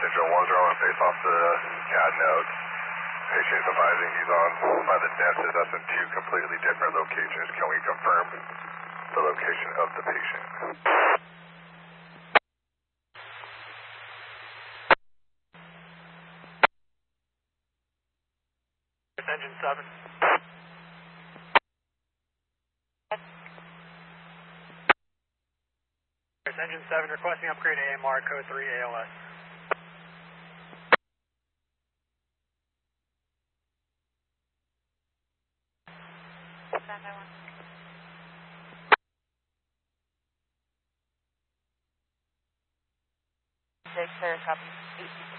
Central 101 face off the CAD node. Patient is advising he's on by the dentist. That's in two completely different locations. Can we confirm the location of the patient? Engine 7. Engine 7 requesting upgrade AMR code 3 ALS. Standby 1. 6, sir, copy. 18.